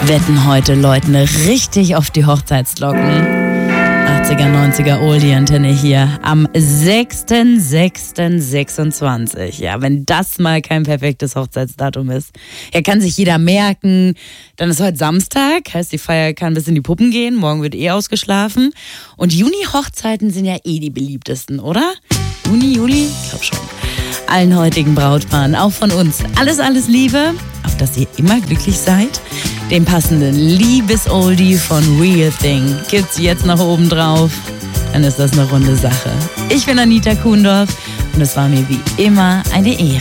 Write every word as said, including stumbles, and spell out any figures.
wetten heute Leuten richtig auf die Hochzeitsglocken. achtziger, neunziger Oldie-Antenne hier am sechster sechster sechsundzwanzig. Ja, wenn das mal kein perfektes Hochzeitsdatum ist. Ja, kann sich jeder merken. Dann ist heute Samstag, heißt die Feier kann bis in die Puppen gehen. Morgen wird eh ausgeschlafen. Und Juni-Hochzeiten sind ja eh die beliebtesten, oder? Juni, Juli? Ich glaube schon. Allen heutigen Brautpaaren, auch von uns, alles, alles Liebe, auf dass ihr immer glücklich seid. Den passenden Liebes-Oldie von Real Thing gibt's jetzt noch oben drauf. Dann ist das eine runde Sache. Ich bin Anita Kuhndorf und es war mir wie immer eine Ehre.